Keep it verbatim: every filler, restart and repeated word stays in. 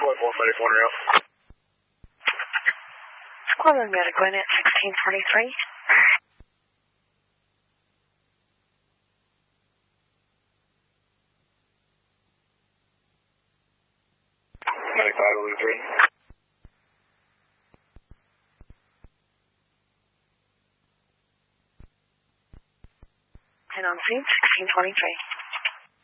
Squad one, medic one rail. Squad one, medic one at sixteen twenty-three. Medic five, Blue three. And on scene, sixteen twenty-three.